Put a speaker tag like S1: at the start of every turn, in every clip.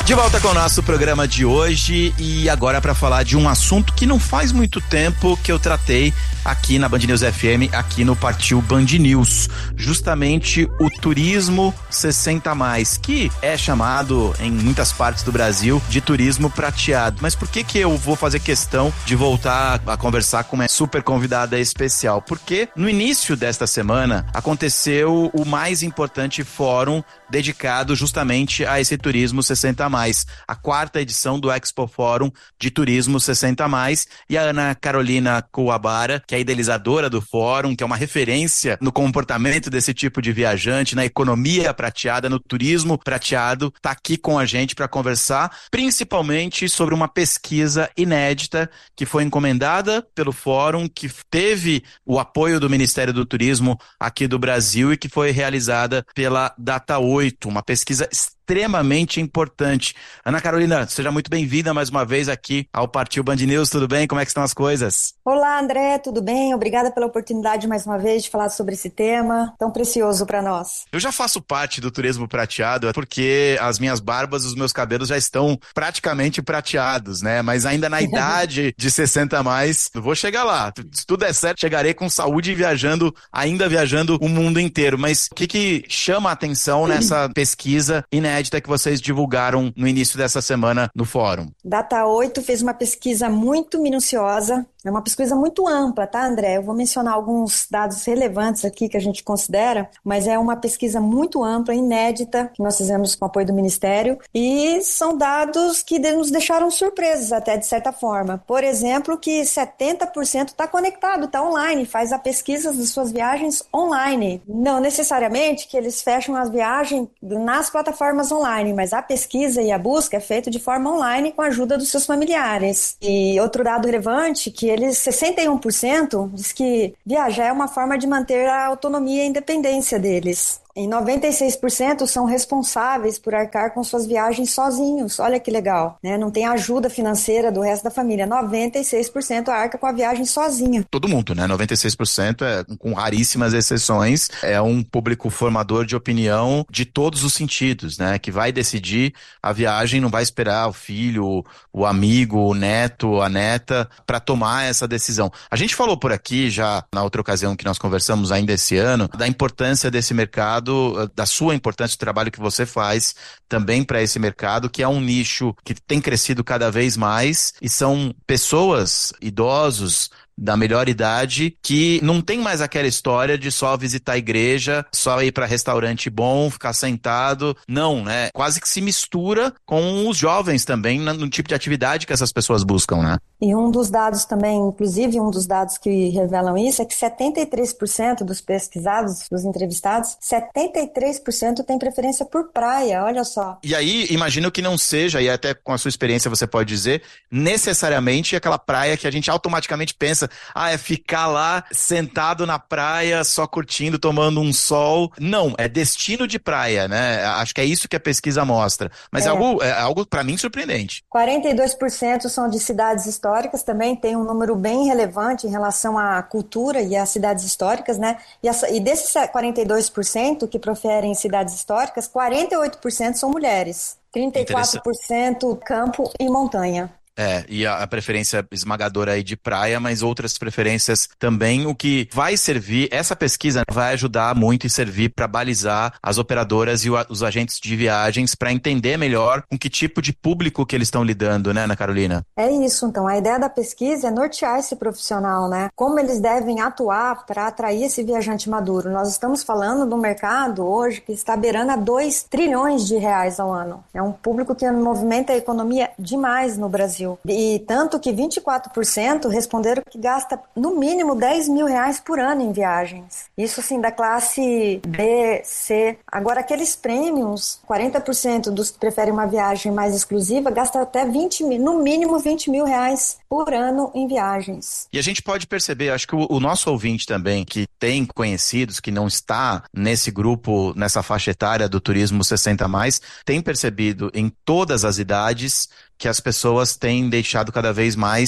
S1: De volta com o nosso programa de hoje e agora para falar de um assunto que não faz muito tempo que eu tratei aqui na Band News FM, aqui no Partiu Band News, justamente o turismo 60+, que é chamado em muitas partes do Brasil de turismo prateado. Mas por que eu vou fazer questão de voltar a conversar com uma super convidada especial? Porque no início desta semana aconteceu o mais importante fórum dedicado justamente a esse turismo 60+, a 4ª edição do Expo Fórum de Turismo 60+, e a Ana Carolina Kawabara, que é a idealizadora do fórum, que é uma referência no comportamento desse tipo de viajante, na economia prateada, no turismo prateado, está aqui com a gente para conversar, principalmente sobre uma pesquisa inédita que foi encomendada pelo fórum, que teve o apoio do Ministério do Turismo aqui do Brasil e que foi realizada pela Data8, uma pesquisa extremamente importante. Ana Carolina, seja muito bem-vinda mais uma vez aqui ao Partiu Band News, tudo bem? Como é que estão as coisas?
S2: Olá, André, tudo bem? Obrigada pela oportunidade mais uma vez de falar sobre esse tema tão precioso para nós.
S1: Eu já faço parte do turismo prateado porque as minhas barbas, os meus cabelos já estão praticamente prateados, né? Mas ainda na idade de 60+, vou chegar lá. Se tudo der certo, chegarei com saúde e ainda viajando o mundo inteiro. Mas o que chama a atenção nessa pesquisa inédita que vocês divulgaram no início dessa semana no fórum?
S2: Data8 fez uma pesquisa muito minuciosa, é uma pesquisa muito ampla, tá, André? Eu vou mencionar alguns dados relevantes aqui que a gente considera, mas é uma pesquisa muito ampla, inédita, que nós fizemos com o apoio do Ministério, e são dados que nos deixaram surpresos até, de certa forma. Por exemplo, que 70% está conectado, está online, faz a pesquisa das suas viagens online. Não necessariamente que eles fecham as viagens nas plataformas online, mas a pesquisa e a busca é feita de forma online com a ajuda dos seus familiares. E outro dado relevante, que 61% diz que viajar é uma forma de manter a autonomia e a independência deles. E 96% são responsáveis por arcar com suas viagens sozinhos. Olha que legal, né? Não tem ajuda financeira do resto da família. 96% arca com a viagem sozinha.
S1: Todo mundo, né? 96%, com raríssimas exceções, é um público formador de opinião de todos os sentidos, né? Que vai decidir a viagem, não vai esperar o filho, o amigo, o neto, a neta, para tomar essa decisão. A gente falou por aqui, já na outra ocasião que nós conversamos ainda esse ano, da importância desse mercado, da sua importância, do trabalho que você faz também para esse mercado, que é um nicho que tem crescido cada vez mais e são pessoas, idosos, da melhor idade, que não tem mais aquela história de só visitar a igreja, só ir para restaurante bom, ficar sentado. Não, né? Quase que se mistura com os jovens também no tipo de atividade que essas pessoas buscam, né?
S2: E um dos dados também, inclusive um dos dados que revelam isso, é que 73% dos pesquisados, dos entrevistados, 73% tem preferência por praia, olha só.
S1: E aí, imagino que não seja, e até com a sua experiência você pode dizer, necessariamente aquela praia que a gente automaticamente pensa, é ficar lá sentado na praia, só curtindo, tomando um sol. Não, é destino de praia, né? Acho que é isso que a pesquisa mostra. Mas é algo para mim surpreendente.
S2: 42% são de cidades históricas, também tem um número bem relevante em relação à cultura e às cidades históricas, né? E desses 42% que proferem cidades históricas, 48% são mulheres. 34% campo e montanha.
S1: E a preferência esmagadora aí de praia, mas outras preferências também, o que vai servir, essa pesquisa vai ajudar muito e servir para balizar as operadoras e os agentes de viagens para entender melhor com que tipo de público que eles estão lidando, né, Ana Carolina?
S2: É isso, então, a ideia da pesquisa é nortear esse profissional, né? Como eles devem atuar para atrair esse viajante maduro. Nós estamos falando de um mercado hoje que está beirando a 2 trilhões de reais ao ano. É um público que movimenta a economia demais no Brasil. E tanto que 24% responderam que gasta no mínimo 10 mil reais por ano em viagens. Isso assim da classe B, C. Agora aqueles prêmios, 40% dos que preferem uma viagem mais exclusiva gastam até no mínimo 20 mil reais por ano em viagens.
S1: E a gente pode perceber, acho que o nosso ouvinte também, que tem conhecidos, que não está nesse grupo, nessa faixa etária do turismo 60+, tem percebido em todas as idades que as pessoas têm deixado cada vez mais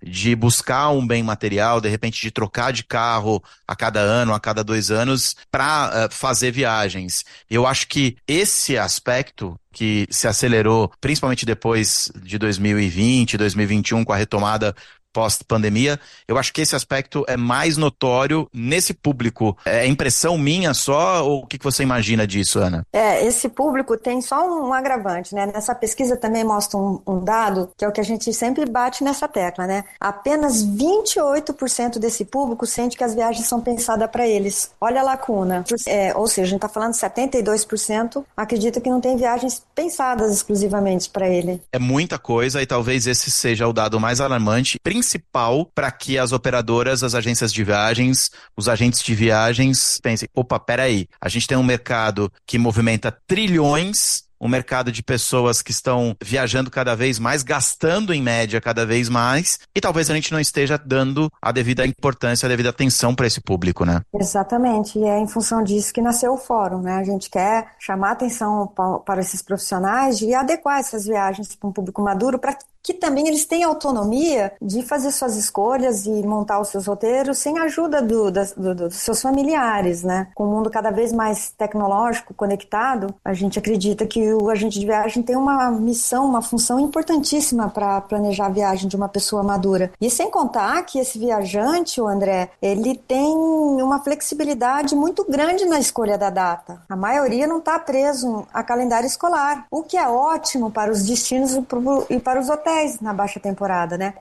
S1: de buscar um bem material, de repente de trocar de carro a cada ano, a cada 2 anos, para fazer viagens. Eu acho que esse aspecto que se acelerou, principalmente depois de 2020, 2021, com a retomada pós-pandemia, eu acho que esse aspecto é mais notório nesse público. É impressão minha só, ou o que você imagina disso, Ana?
S2: Esse público tem só um agravante, né? Nessa pesquisa também mostra um dado, que é o que a gente sempre bate nessa tecla, né? Apenas 28% desse público sente que as viagens são pensadas para eles. Olha a lacuna. Ou seja, a gente está falando 72% acredita que não tem viagens pensadas exclusivamente para ele.
S1: É muita coisa e talvez esse seja o dado mais alarmante, principal para que as operadoras, as agências de viagens, os agentes de viagens pensem, opa, peraí, a gente tem um mercado que movimenta trilhões, um mercado de pessoas que estão viajando cada vez mais, gastando em média cada vez mais, e talvez a gente não esteja dando a devida importância, a devida atenção para esse público, né?
S2: Exatamente, e é em função disso que nasceu o fórum, né? A gente quer chamar atenção para esses profissionais de adequar essas viagens para um público maduro, para que também eles tenham autonomia de fazer suas escolhas e montar os seus roteiros sem a ajuda dos seus familiares, né? Com o mundo cada vez mais tecnológico, conectado, a gente acredita que o agente de viagem tem uma missão, uma função importantíssima para planejar a viagem de uma pessoa madura. E sem contar que esse viajante, o André, ele tem uma flexibilidade muito grande na escolha da data. A maioria não está preso a calendário escolar, o que é ótimo para os destinos e para os hotéis na baixa temporada, né?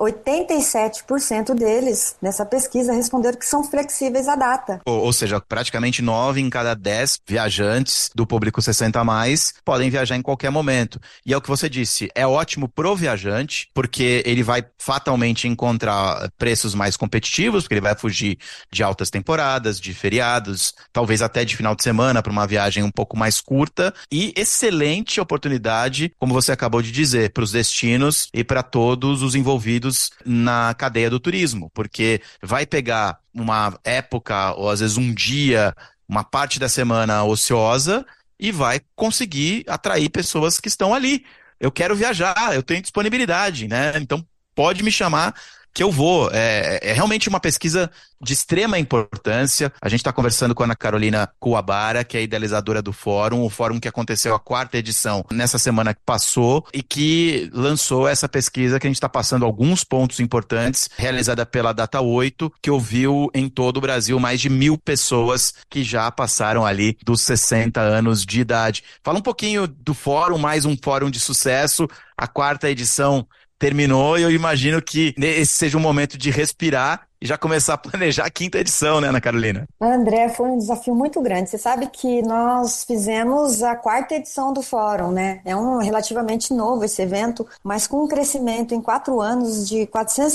S2: 87% deles, nessa pesquisa, responderam que são flexíveis à data.
S1: Ou seja, praticamente 9 em cada 10 viajantes do público 60 a mais podem viajar em qualquer momento. E é o que você disse, é ótimo pro viajante, porque ele vai fatalmente encontrar preços mais competitivos, porque ele vai fugir de altas temporadas, de feriados, talvez até de final de semana para uma viagem um pouco mais curta, e excelente oportunidade, como você acabou de dizer, para os destinos e para todos os envolvidos na cadeia do turismo, porque vai pegar uma época, ou às vezes um dia, uma parte da semana ociosa e vai conseguir atrair pessoas que estão ali. Eu quero viajar, eu tenho disponibilidade, né? Então pode me chamar que eu vou. É realmente uma pesquisa de extrema importância. A gente está conversando com a Ana Carolina Kuwabara, que é idealizadora do fórum, o fórum que aconteceu a 4ª edição nessa semana que passou e que lançou essa pesquisa que a gente está passando alguns pontos importantes, realizada pela Data 8, que ouviu em todo o Brasil mais de 1.000 pessoas que já passaram ali dos 60 anos de idade. Fala um pouquinho do fórum, mais um fórum de sucesso, a 4ª edição terminou e eu imagino que esse seja um momento de respirar e já começar a planejar a 5ª edição, né, Ana Carolina?
S2: André, foi um desafio muito grande. Você sabe que nós fizemos a 4ª edição do Fórum, né? É relativamente novo esse evento, mas com um crescimento em 4 anos de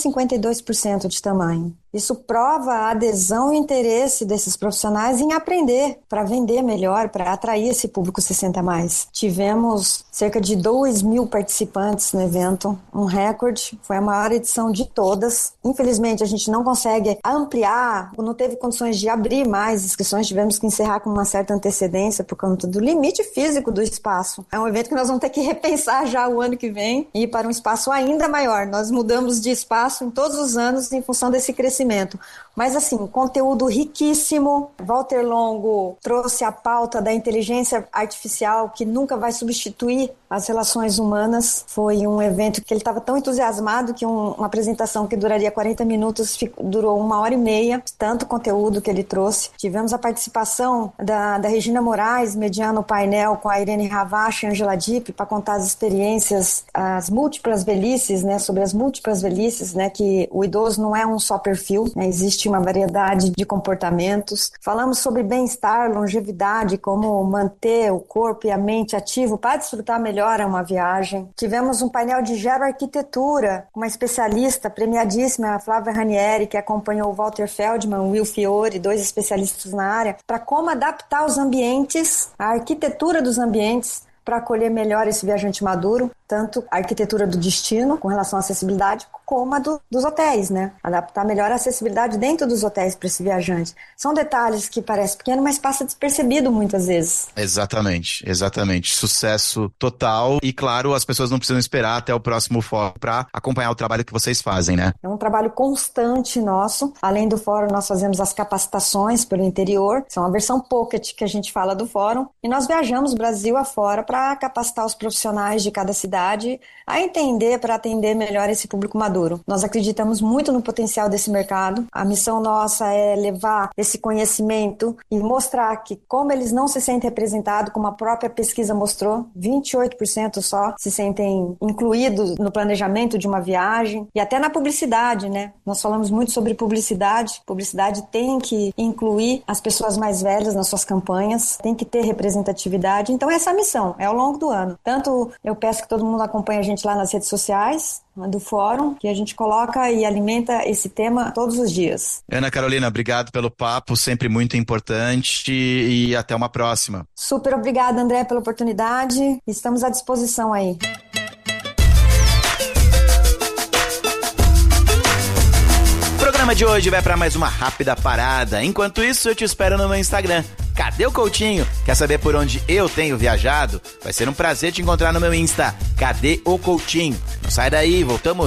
S2: 452% de tamanho. Isso prova a adesão e interesse desses profissionais em aprender para vender melhor, para atrair esse público 60 a mais. Tivemos cerca de 2.000 participantes no evento, um recorde, foi a maior edição de todas. Infelizmente, a gente não consegue ampliar, não teve condições de abrir mais inscrições, tivemos que encerrar com uma certa antecedência por conta do limite físico do espaço. É um evento que nós vamos ter que repensar já o ano que vem e ir para um espaço ainda maior. Nós mudamos de espaço em todos os anos em função desse crescimento. Mas assim, conteúdo riquíssimo. Walter Longo trouxe a pauta da inteligência artificial que nunca vai substituir as relações humanas. Foi um evento que ele estava tão entusiasmado que uma apresentação que duraria 40 minutos durou 1h30, tanto conteúdo que ele trouxe. Tivemos a participação da Regina Moraes, mediando o painel com a Irene Ravache e Angela Dipp para contar as experiências, as múltiplas velhices, né, sobre as múltiplas velhices, né, que o idoso não é um só perfil, né, existe uma variedade de comportamentos. Falamos sobre bem-estar, longevidade, como manter o corpo e a mente ativo para desfrutar melhor uma viagem. Tivemos um painel de geroarquitetura, uma especialista premiadíssima, a Flávia Ranieri, que acompanhou o Walter Feldman, o Will Fiore, 2 especialistas na área, para como adaptar os ambientes, a arquitetura dos ambientes, para acolher melhor esse viajante maduro, tanto a arquitetura do destino, com relação à acessibilidade, como a dos hotéis, né? Adaptar melhor a acessibilidade dentro dos hotéis para esse viajante. São detalhes que parecem pequenos, mas passa despercebido muitas vezes.
S1: Exatamente. Sucesso total. E claro, as pessoas não precisam esperar até o próximo fórum para acompanhar o trabalho que vocês fazem, né?
S2: É um trabalho constante nosso. Além do fórum, nós fazemos as capacitações pelo interior. São a versão pocket que a gente fala do fórum. E nós viajamos Brasil afora para capacitar os profissionais de cada cidade a entender, para atender melhor esse público maduro. Nós acreditamos muito no potencial desse mercado. A missão nossa é levar esse conhecimento e mostrar que, como eles não se sentem representados, como a própria pesquisa mostrou, 28% só se sentem incluídos no planejamento de uma viagem e até na publicidade, né? Nós falamos muito sobre publicidade. Publicidade tem que incluir as pessoas mais velhas nas suas campanhas, tem que ter representatividade. Então essa é a missão, é ao longo do ano. Tanto eu peço que todo mundo acompanhe a gente lá nas redes sociais do fórum, que a gente coloca e alimenta esse tema todos os dias.
S1: Ana Carolina, obrigado pelo papo, sempre muito importante, e até uma próxima.
S2: Super obrigada, André, pela oportunidade. Estamos à disposição aí.
S1: O programa de hoje vai para mais uma rápida parada. Enquanto isso, eu te espero no meu Instagram. Cadê o Coutinho? Quer saber por onde eu tenho viajado? Vai ser um prazer te encontrar no meu Insta. Cadê o Coutinho? Não sai daí, voltamos